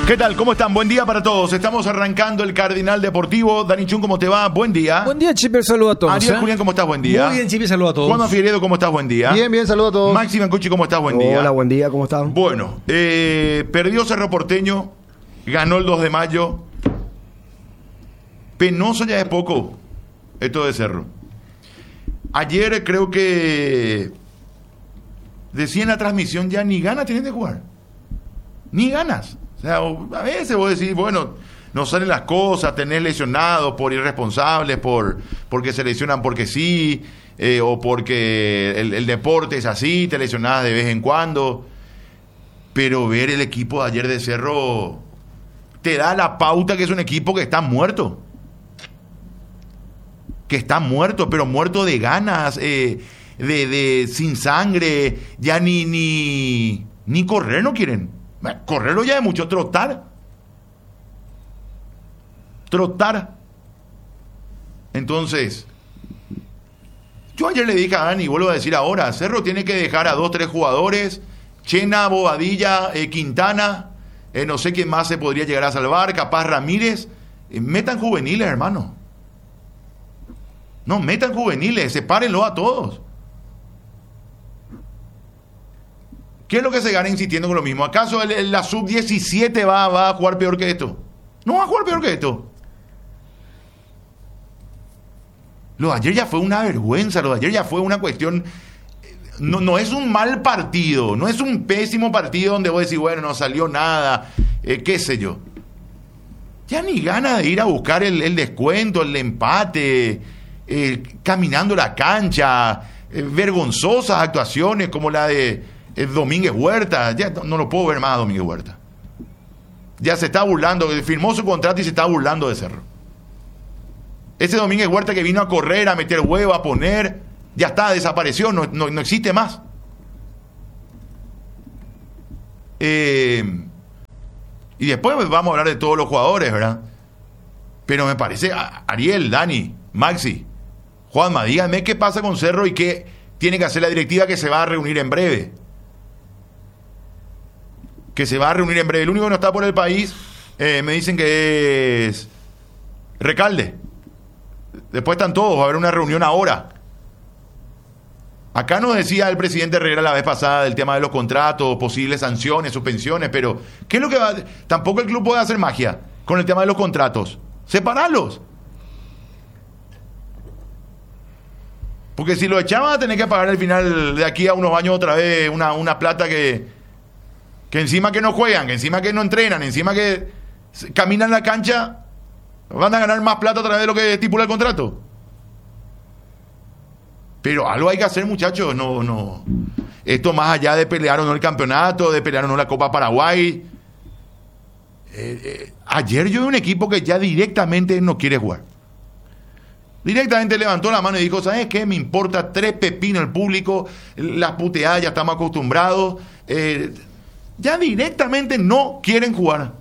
¿Qué tal? ¿Cómo están? Buen día para todos. Estamos arrancando el Cardinal Deportivo. Dani Chun, ¿cómo te va? Buen día. Buen día, Chipe. Saludos a todos. Ariel Julián, ¿cómo estás? Buen día. Muy bien, Chipe. Saludos a todos. Juan Figueredo, ¿cómo estás? Buen día. Bien, bien. Saludos a todos. Maxi Mancucci, ¿cómo estás? Buen día. Hola, buen día. ¿Cómo están? Bueno, perdió Cerro Porteño. Ganó el 2 de mayo. Penoso ya es poco esto de Cerro. Ayer creo que decía en la transmisión ya ni ganas tienen de jugar. Ni ganas. O sea, a veces vos decís, bueno, no salen las cosas, tenés lesionados por irresponsables, porque se lesionan porque sí, o porque el deporte es así, te lesionás de vez en cuando. Pero ver el equipo de ayer de Cerro te da la pauta que es un equipo que está muerto. Que está muerto, pero muerto de ganas, sin sangre, ya ni correr no quieren. Correrlo ya es mucho, trotar. Entonces, yo ayer le dije a Dani, y vuelvo a decir ahora, Cerro tiene que dejar a 2, 3 jugadores, Chena, Bobadilla, Quintana, no sé quién más se podría llegar a salvar, capaz Ramírez, metan juveniles, hermano. No, metan juveniles, sepárenlo a todos. ¿Qué es lo que se gana insistiendo con lo mismo? ¿Acaso la sub-17 va a jugar peor que esto? No va a jugar peor que esto. Lo de ayer ya fue una vergüenza, lo de ayer ya fue una cuestión... No es un mal partido, no es un pésimo partido donde vos decís, bueno, no salió nada, qué sé yo. Ya ni ganas de ir a buscar el descuento, el empate, caminando la cancha, vergonzosas actuaciones como la de Domínguez Huerta. Ya no lo puedo ver más a Domínguez Huerta. Ya se está burlando, firmó su contrato y se está burlando de Cerro. Ese Domínguez Huerta que vino a correr, a meter huevo, a poner, ya está, desapareció, no existe más. Y después vamos a hablar de todos los jugadores, ¿verdad? Pero me parece, Ariel, Dani, Maxi, Juanma, díganme qué pasa con Cerro y qué tiene que hacer la directiva, que se va a reunir en breve. El único que no está por el país, me dicen que es Recalde. Después están todos, va a haber una reunión ahora. Acá nos decía el presidente Herrera la vez pasada del tema de los contratos, posibles sanciones, suspensiones, pero ¿qué es lo que va? Tampoco el club puede hacer magia con el tema de los contratos. Separarlos. Porque si lo echaban a tener que pagar al final de aquí a unos años otra vez una plata que encima que no juegan, que encima que no entrenan, encima que caminan la cancha, van a ganar más plata a través de lo que estipula el contrato. Pero algo hay que hacer, muchachos. No. Esto más allá de pelear o no el campeonato, de pelear o no la Copa Paraguay. Ayer yo vi un equipo que ya directamente no quiere jugar. Directamente levantó la mano y dijo, ¿sabes qué? Me importa 3 pepinos el público, las puteadas ya estamos acostumbrados. Ya directamente no quieren jugar.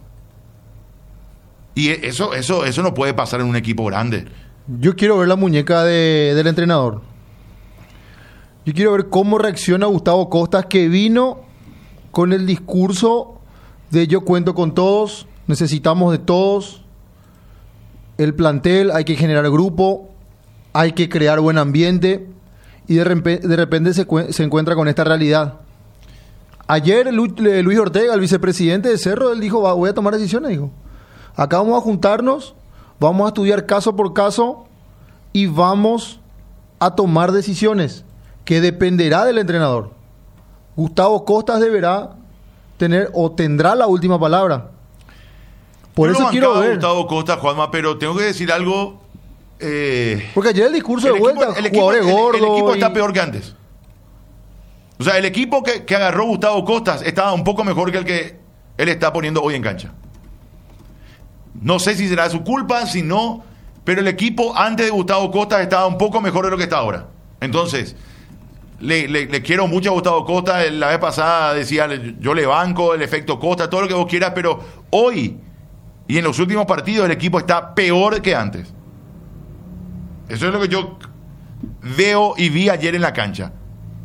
Y eso no puede pasar en un equipo grande. Yo quiero ver la muñeca del entrenador. Yo quiero ver cómo reacciona Gustavo Costas, que vino con el discurso de yo cuento con todos, necesitamos de todos, el plantel, hay que generar grupo, hay que crear buen ambiente, y de repente se encuentra con esta realidad. Ayer Luis Ortega, el vicepresidente de Cerro, él dijo, voy a tomar decisiones, dijo. Acá vamos a juntarnos, vamos a estudiar caso por caso y vamos a tomar decisiones que dependerá del entrenador. Gustavo Costas deberá tener o tendrá la última palabra. Por eso quiero ver. Gustavo Costas, Juanma, pero tengo que decir algo. Porque ayer el discurso de vuelta, jugadores gordos. El equipo está peor que antes. O sea, el equipo que agarró Gustavo Costas estaba un poco mejor que el que él está poniendo hoy en cancha. No sé si será su culpa, si no, pero el equipo antes de Gustavo Costas estaba un poco mejor de lo que está ahora. Entonces, le quiero mucho a Gustavo Costas. La vez pasada decía, yo le banco el efecto Costa, todo lo que vos quieras, pero hoy y en los últimos partidos el equipo está peor que antes. Eso es lo que yo veo y vi ayer en la cancha.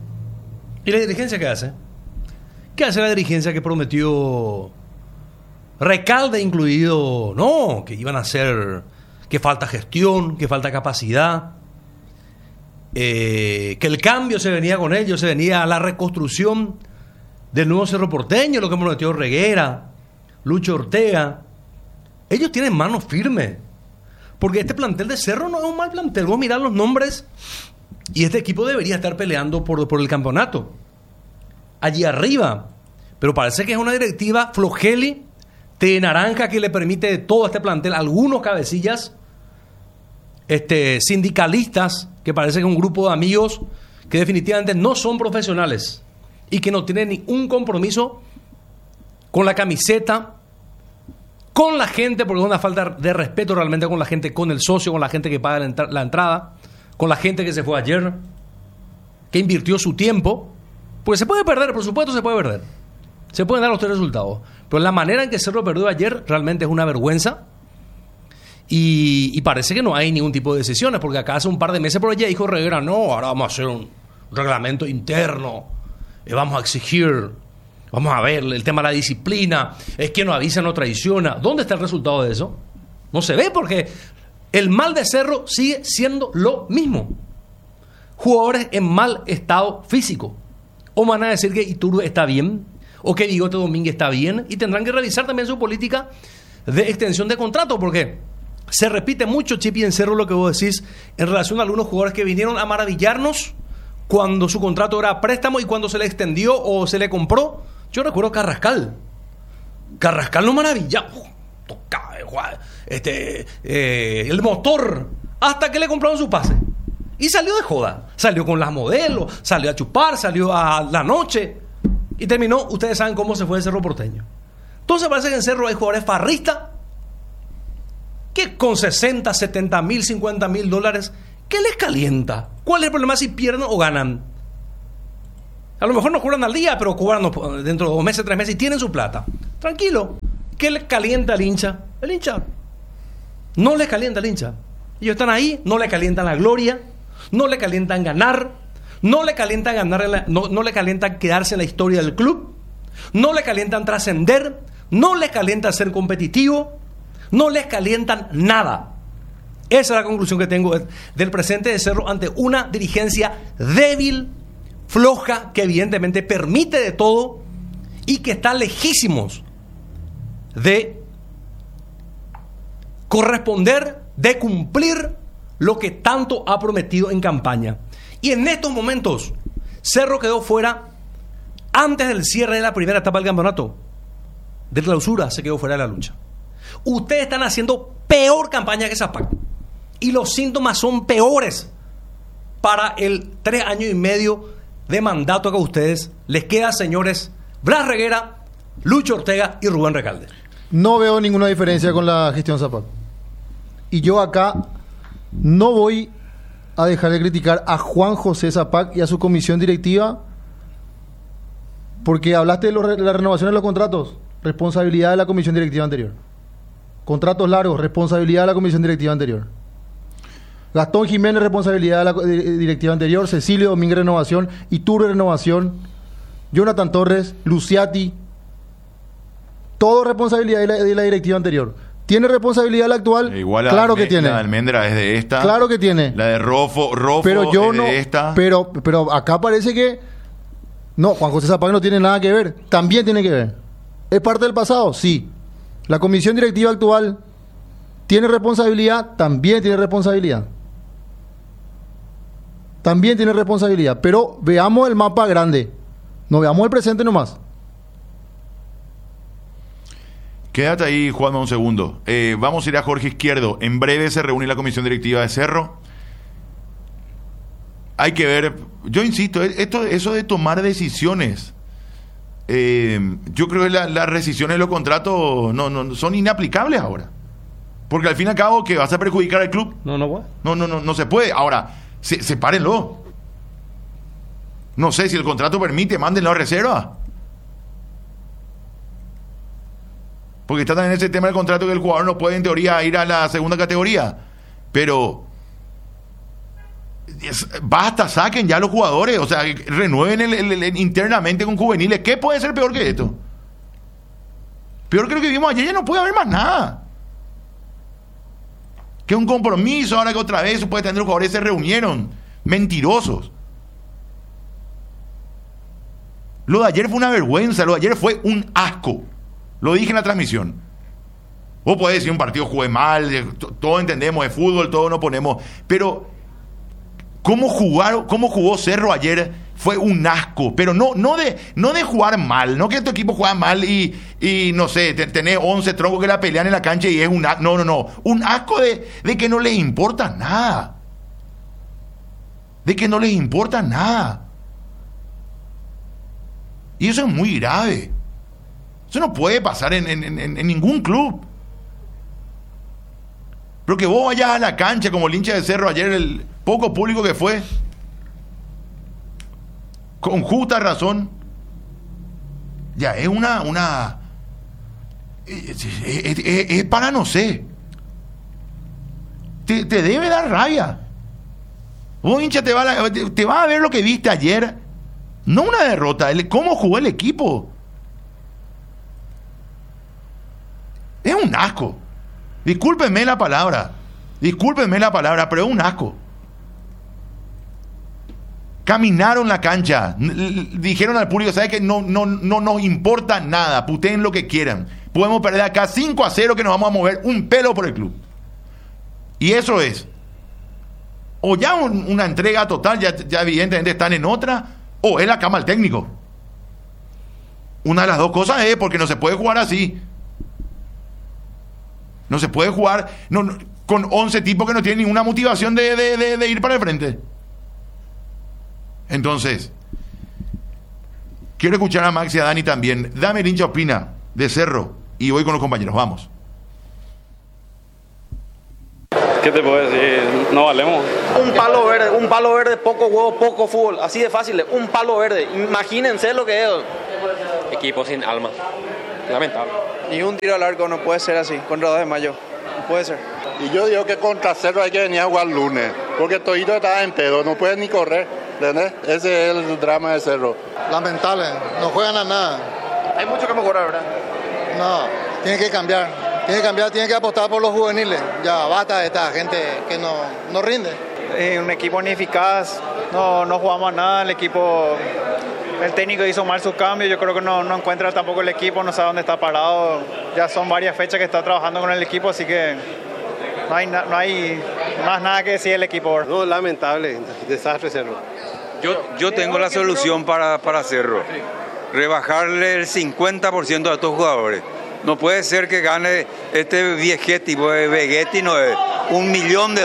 ¿Y la dirigencia qué hace? ¿Qué hace la dirigencia que prometió Recalde incluido, no, que iban a ser, que falta gestión, que falta capacidad, que el cambio se venía con ellos, se venía la reconstrucción del nuevo Cerro Porteño, lo que hemos metido Reguera, Lucho Ortega. Ellos tienen manos firmes, porque este plantel de Cerro no es un mal plantel. Vos mirás los nombres y este equipo debería estar peleando por el campeonato allí arriba, pero parece que es una directiva flojeli de naranja que le permite todo a este plantel, algunos cabecillas sindicalistas, que parece que es un grupo de amigos que definitivamente no son profesionales y que no tienen ni un compromiso con la camiseta, con la gente, porque es una falta de respeto realmente con la gente, con el socio, con la gente que paga la entrada, con la gente que se fue ayer, que invirtió su tiempo, porque se puede perder, por supuesto se puede perder, se pueden dar los tres resultados, pero la manera en que Cerro perdió ayer realmente es una vergüenza. Y parece que no hay ningún tipo de decisiones, porque acá hace un par de meses por allá dijo Reguera, no, ahora vamos a hacer un reglamento interno, vamos a exigir, vamos a ver el tema de la disciplina, es que no avisa, no traiciona. ¿Dónde está el resultado de eso? No se ve, porque el mal de Cerro sigue siendo lo mismo. Jugadores en mal estado físico. O van a decir que Iturbe está bien, o que Bigote Domínguez está bien, y tendrán que revisar también su política de extensión de contrato, porque se repite mucho, Chipi, en Cerro lo que vos decís en relación a algunos jugadores que vinieron a maravillarnos cuando su contrato era préstamo y cuando se le extendió o se le compró. Yo recuerdo Carrascal. Carrascal no maravillaba. Tocaba, el motor, hasta que le compraron su pase. Y salió de joda. Salió con las modelos, salió a chupar, salió a la noche. Y terminó, ustedes saben cómo se fue el Cerro Porteño. Entonces parece que en Cerro hay jugadores farristas que con 60, 70 mil, 50 mil dólares, ¿qué les calienta? ¿Cuál es el problema si pierden o ganan? A lo mejor no cobran al día, pero cobran dentro de 2 meses, 3 meses y tienen su plata. Tranquilo. ¿Qué les calienta al hincha? El hincha no les calienta al hincha. Ellos están ahí, no le calientan la gloria, no le calientan ganar, no le calientan ganar, no le calientan quedarse en la historia del club, no le calientan trascender, no les calienta ser competitivo, no les calientan nada. Esa es la conclusión que tengo del presente de Cerro ante una dirigencia débil, floja, que evidentemente permite de todo y que está lejísimos de corresponder, de cumplir lo que tanto ha prometido en campaña. Y en estos momentos Cerro quedó fuera antes del cierre de la primera etapa del campeonato. De clausura se quedó fuera de la lucha. Ustedes están haciendo peor campaña que Zapac. Y los síntomas son peores para el 3 años y medio de mandato que a ustedes les queda, señores Blas Reguera, Lucho Ortega y Rubén Recalde. No veo ninguna diferencia con la gestión Zapac. Y yo acá no voy a dejar de criticar a Juan José Zapac y a su comisión directiva, porque hablaste de la renovación de los contratos. Responsabilidad de la comisión directiva anterior. Contratos largos, responsabilidad de la comisión directiva anterior. Gastón Jiménez, responsabilidad de la directiva anterior. Cecilio Domínguez, renovación. Iturbe, renovación. Jonathan Torres, Luciati. Todo responsabilidad de la directiva anterior. ¿Tiene responsabilidad la actual? Igual claro que tiene. La de Almendra es de esta. Claro que tiene. La de Rofo pero yo es no, de esta. Pero acá parece que no, Juan José Zapac no tiene nada que ver. También tiene que ver. ¿Es parte del pasado? Sí. La comisión directiva actual tiene responsabilidad, también tiene responsabilidad. También tiene responsabilidad. Pero veamos el mapa grande. No veamos el presente nomás. Quédate ahí, Juanma, un segundo. Vamos a ir a Jorge Izquierdo. En breve se reúne la comisión directiva de Cerro. Hay que ver. Yo insisto, eso de tomar decisiones. Yo creo que las rescisiones de los contratos no son inaplicables ahora. Porque al fin y al cabo, ¿que vas a perjudicar al club? No se puede. Ahora, sepárenlo. No sé si el contrato permite, mándenlo a reserva. Porque está también ese tema del contrato que el jugador no puede en teoría ir a la segunda categoría. Pero basta, saquen ya los jugadores. O sea, renueven internamente con juveniles. ¿Qué puede ser peor que esto? Peor que lo que vimos ayer, ya no puede haber más nada. Que un compromiso, ahora que otra vez supuestamente los jugadores se reunieron. Mentirosos. Lo de ayer fue una vergüenza, lo de ayer fue un asco. Lo dije en la transmisión. Vos podés decir un partido jugué mal, todos entendemos de fútbol, todos nos ponemos. Pero, cómo jugó Cerro ayer fue un asco. Pero no de jugar mal, no que tu equipo juega mal y no sé, tenés 11 troncos que la pelean en la cancha y es un asco. No. Un asco de que no les importa nada. De que no les importa nada. Y eso es muy grave. Eso no puede pasar en ningún club. Pero que vos vayas a la cancha como el hincha de Cerro ayer, el poco público que fue, con justa razón, ya es es para no sé. Te debe dar rabia. Vos, hincha, te vas a ver lo que viste ayer. No una derrota, cómo jugó el equipo. Es un asco. Discúlpenme la palabra, pero es un asco. Caminaron la cancha, dijeron al público, ¿sabes qué? No nos importa nada, puteen lo que quieran. Podemos perder acá 5-0 que nos vamos a mover un pelo por el club. Y eso es. O ya una entrega total, ya evidentemente están en otra, o es la cama al técnico. Una de las dos cosas es porque no se puede jugar así. No se puede jugar con 11 tipos que no tienen ninguna motivación de ir para el frente. Entonces, quiero escuchar a Max y a Dani también. Dame el hincha opina de Cerro y voy con los compañeros. Vamos. ¿Qué te puedo decir? No valemos. Un palo verde, poco huevo, poco fútbol. Así de fácil, un palo verde. Imagínense lo que es. Equipo sin alma. Lamentable. Ni un tiro al arco no puede ser así, contra 2 de mayo. No puede ser. Y yo digo que contra Cerro hay que venir a jugar lunes, porque todito está en pedo, no puede ni correr, ¿entendés? Ese es el drama de Cerro. Lamentable, no juegan a nada. Hay mucho que mejorar, ¿verdad? No, tiene que cambiar, tiene que apostar por los juveniles. Ya basta de esta gente que no rinde. Es un equipo ineficaz, no jugamos a nada, el equipo... El técnico hizo mal sus cambios, yo creo que no encuentra tampoco el equipo, no sabe dónde está parado. Ya son varias fechas que está trabajando con el equipo, así que no hay más nada que decir del equipo. No, lamentable, desastre Cerro. Yo tengo la solución para Cerro. Rebajarle el 50% a estos jugadores. No puede ser que gane este Viegetti, Vegetti no es $1 millón.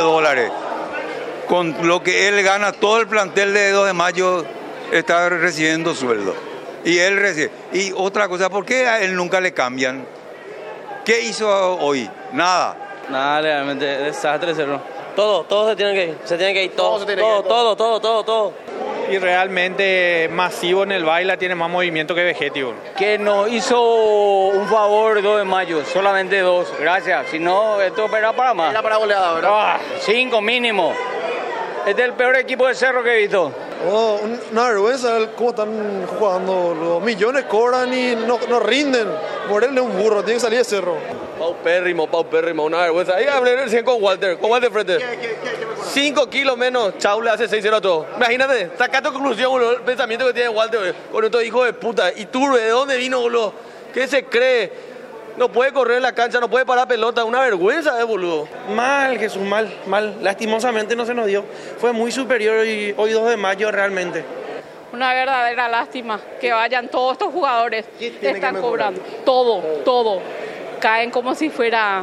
Con lo que él gana, todo el plantel de 2 de mayo está recibiendo sueldo. Y él recibe. Y otra cosa, ¿por qué a él nunca le cambian? ¿Qué hizo hoy? Nada. Nada, realmente, desastre Cerro. Todo se tiene que ir, todo. Y realmente masivo en el baile tiene más movimiento que Vegetti. Que nos hizo un favor 2 de mayo, solamente 2, gracias. Si no, esto era para más. Era para goleada, ¿verdad? 5 mínimo. Este es el peor equipo de Cerro que he visto. Una vergüenza cómo están jugando. Los millones cobran y no rinden. Morel es un burro, tiene que salir de Cerro. Paupérrimo, una vergüenza. Ahí hablé recién con Walter frente. ¿Qué 5 kilos menos, Chau le hace 6-0 a todo. Imagínate, saca tu conclusión, boludo, el pensamiento que tiene Walter, con estos hijos de puta. Y Turbe, ¿de dónde vino, boludo? ¿Qué se cree? No puede correr en la cancha, no puede parar pelota, una vergüenza, boludo. Mal, Jesús, mal. Lastimosamente no se nos dio. Fue muy superior hoy 2 de mayo realmente. Una verdadera lástima que vayan todos estos jugadores que están cobrando. Todo. Caen como si fuera...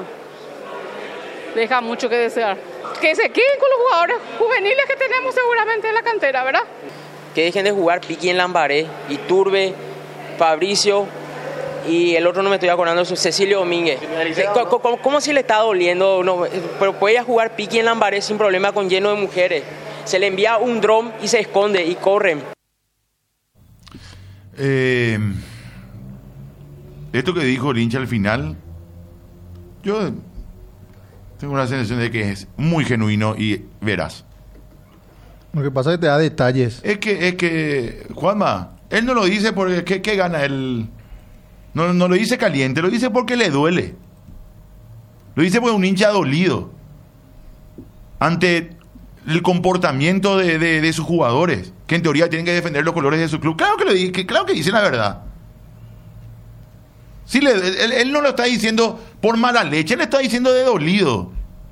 Deja mucho que desear. Que se queden con los jugadores juveniles que tenemos seguramente en la cantera, ¿verdad? Que dejen de jugar Piqui en Lambaré, Iturbe, Fabricio y el otro no me estoy acordando, Cecilio Domínguez. ¿Cómo si le está doliendo? No, pero puede jugar Piqui en Lambaré sin problema con lleno de mujeres. Se le envía un dron y se esconde y corren. Esto que dijo el hincha al final, yo tengo una sensación de que es muy genuino y veraz. Lo que pasa es que te da detalles. Es que Juanma, él no lo dice porque ¿qué gana él? No lo dice caliente, lo dice porque le duele. Lo dice porque es un hincha dolido ante el comportamiento de sus jugadores, que en teoría tienen que defender los colores de su club. Claro que dice la verdad. Sí, él no lo está diciendo por mala leche, él está diciendo de dolido.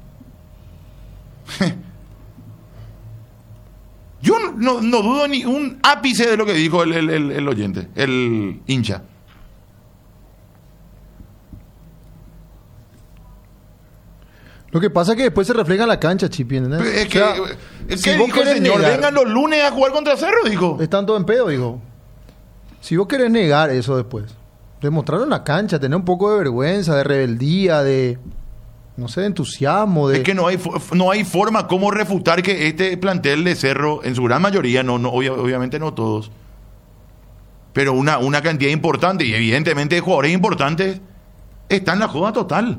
Yo no dudo ni un ápice de lo que dijo el oyente, el hincha. Lo que pasa es que después se refleja en la cancha, Chipi, ¿entendés? Es que, si dijo el señor, vengan los lunes a jugar contra Cerro, dijo. Están todos en pedo, dijo. Si vos querés negar eso después, demostrarlo en la cancha, tener un poco de vergüenza, de rebeldía, de, no sé, de entusiasmo. Es que no hay forma como refutar que este plantel de Cerro, en su gran mayoría, obviamente no todos, pero una cantidad importante, y evidentemente de jugadores importantes, está en la joda total.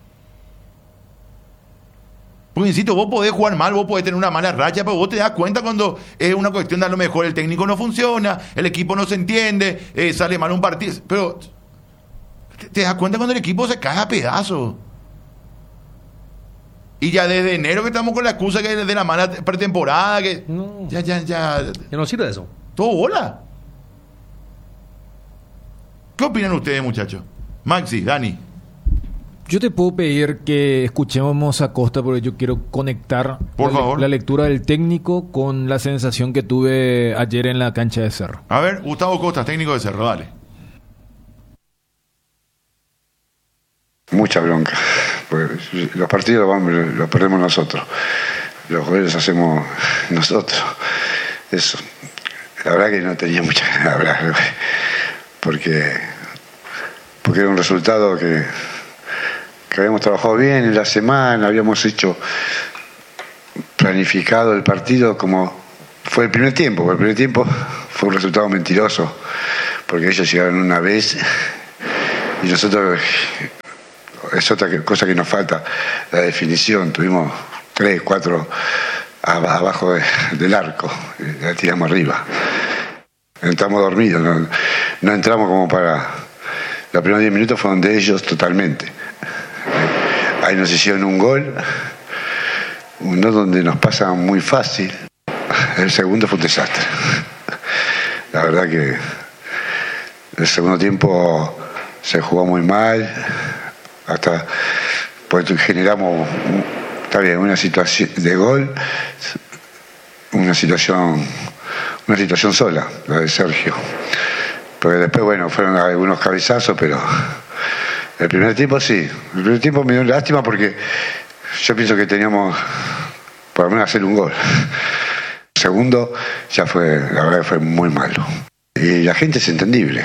Porque insisto, vos podés jugar mal, vos podés tener una mala racha, pero vos te das cuenta cuando es una cuestión de a lo mejor el técnico no funciona, el equipo no se entiende, sale mal un partido, pero te das cuenta cuando el equipo se cae a pedazos. Y ya desde enero que estamos con la excusa que de la mala pretemporada, que No. ya no sirve eso. todo bola. ¿Qué opinan ustedes, muchachos? Maxi, Dani. Yo te puedo pedir que escuchemos a Costa porque yo quiero conectar Por favor. la lectura del técnico con la sensación que tuve ayer en la cancha de Cerro. A ver, Gustavo Costa, técnico de Cerro, dale. Mucha bronca. Porque los partidos los perdemos nosotros. Los goles los hacemos nosotros. Eso. La verdad que no tenía mucha ganas de hablar. Porque era un resultado que habíamos trabajado bien en la semana, habíamos planificado el partido como fue el primer tiempo. El primer tiempo fue un resultado mentiroso, porque ellos llegaron una vez y nosotros, es otra cosa que nos falta, la definición. Tuvimos 3, 4 abajo del arco, la tiramos arriba. Entramos dormidos, no entramos como para... Los primeros 10 minutos fueron de ellos totalmente. Ahí nos hicieron un gol, uno donde nos pasa muy fácil. El segundo fue un desastre. La verdad que el segundo tiempo se jugó muy mal, hasta pues generamos, está bien, una situación de gol, una situación sola, la de Sergio. Porque después, bueno, fueron algunos cabezazos, pero el primer tiempo sí. El primer tiempo me dio lástima porque yo pienso que teníamos por lo menos hacer un gol. El segundo ya fue, la verdad que fue muy malo. Y la gente es entendible.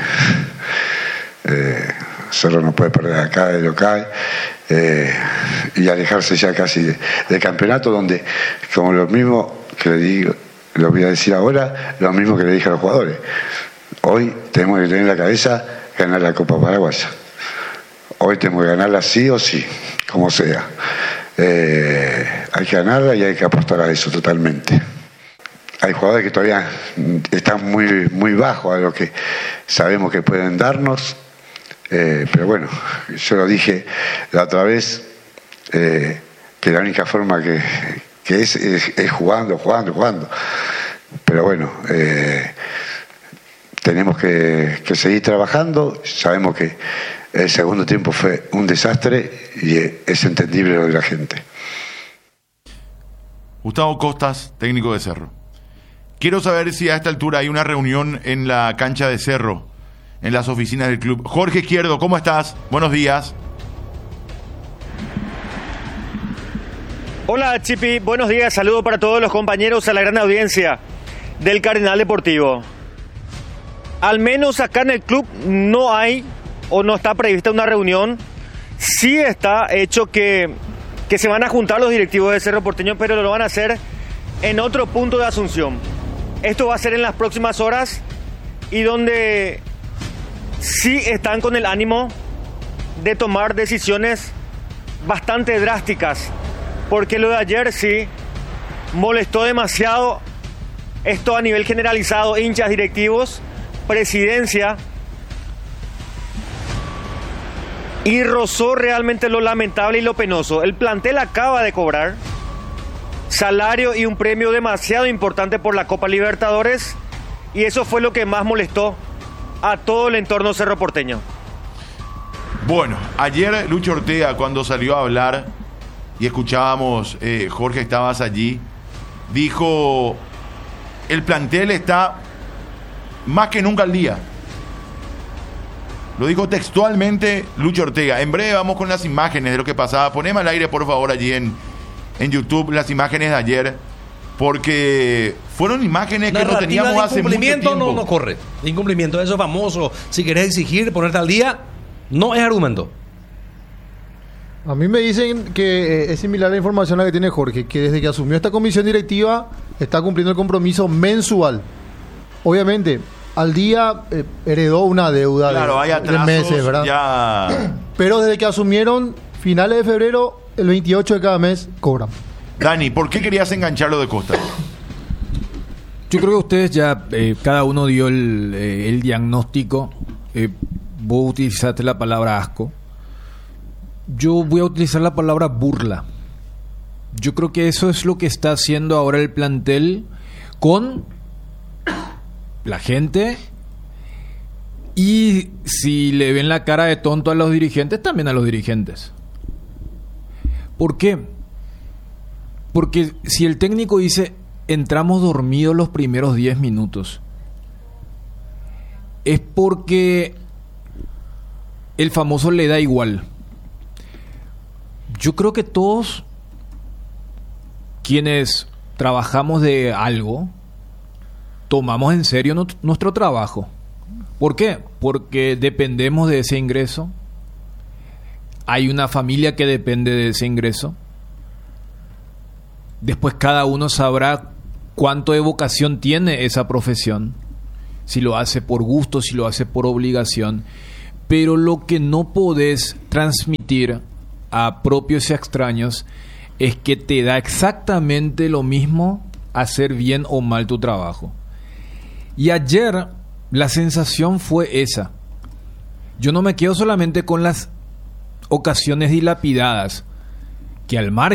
Solo no puede perder acá de local y alejarse ya casi del campeonato, donde, como lo mismo que le digo, lo voy a decir ahora, lo mismo que le dije a los jugadores. Hoy tenemos que tener en la cabeza ganar la Copa Paraguaya. Hoy tenemos que ganarla sí o sí, como sea. Hay que ganarla y hay que apostar a eso totalmente. Hay jugadores que todavía están muy, muy bajos a lo que sabemos que pueden darnos. Pero bueno, yo lo dije la otra vez, que la única forma que es jugando. Pero bueno, tenemos que seguir trabajando. Sabemos que el segundo tiempo fue un desastre y es entendible lo de la gente. Gustavo Costas, técnico de Cerro. Quiero saber si a esta altura hay una reunión en la cancha de Cerro, en las oficinas del club. Jorge Izquierdo, ¿cómo estás? Buenos días. Hola Chipi, buenos días, saludo para todos los compañeros, a la gran audiencia del Cardenal Deportivo. Al menos acá en el club no hay o no está prevista una reunión. Sí está hecho que se van a juntar los directivos de Cerro Porteño, pero lo van a hacer en otro punto de Asunción. Esto va a ser en las próximas horas y donde sí están con el ánimo de tomar decisiones bastante drásticas, porque lo de ayer sí molestó demasiado, esto a nivel generalizado, hinchas, directivos, presidencia, y rozó realmente lo lamentable y lo penoso. El plantel acaba de cobrar salario y un premio demasiado importante por la Copa Libertadores, y eso fue lo que más molestó a todo el entorno Cerro Porteño. Bueno, ayer Lucho Ortega, cuando salió a hablar y escuchábamos, Jorge, estabas allí, dijo: el plantel está más que nunca al día. Lo dijo textualmente Lucho Ortega. En breve vamos con las imágenes de lo que pasaba. Poneme al aire, por favor, allí en YouTube las imágenes de ayer, porque fueron imágenes que no teníamos hace mucho tiempo. No corre. Incumplimiento, eso es famoso. Si querés exigir, ponerte al día, no es argumento. A mí me dicen que es similar la información a la que tiene Jorge, que desde que asumió esta comisión directiva está cumpliendo el compromiso mensual. Obviamente, al día heredó una deuda de meses, ¿verdad? Ya. Pero desde que asumieron, finales de febrero, el 28 de cada mes cobran. Dani, ¿por qué querías engancharlo de Costa? Yo creo que ustedes ya, cada uno dio el diagnóstico. Vos utilizaste la palabra asco. Yo voy a utilizar la palabra burla. Yo creo que eso es lo que está haciendo ahora el plantel con la gente. Y si le ven la cara de tonto a los dirigentes, también a los dirigentes. ¿Por qué? Porque si el técnico dice entramos dormidos los primeros 10 minutos, es porque el famoso le da igual. Yo creo que todos quienes trabajamos de algo tomamos en serio nuestro trabajo. ¿Por qué? Porque dependemos de ese ingreso. Hay una familia que depende de ese ingreso. Después cada uno sabrá cuánto de vocación tiene esa profesión. Si lo hace por gusto, si lo hace por obligación. Pero lo que no podés transmitir a propios y extraños es que te da exactamente lo mismo hacer bien o mal tu trabajo. Y ayer la sensación fue esa. Yo no me quedo solamente con las ocasiones dilapidadas, que al margen